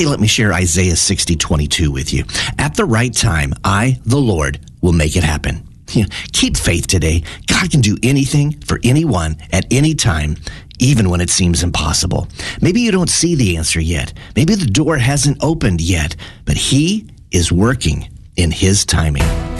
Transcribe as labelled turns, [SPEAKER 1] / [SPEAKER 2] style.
[SPEAKER 1] Hey, let me share Isaiah 60:22 with you. At the right time, I, the Lord, will make it happen. Keep faith today. God can do anything for anyone at any time, even when it seems impossible. Maybe you don't see the answer yet. Maybe the door hasn't opened yet, but He is working in His timing.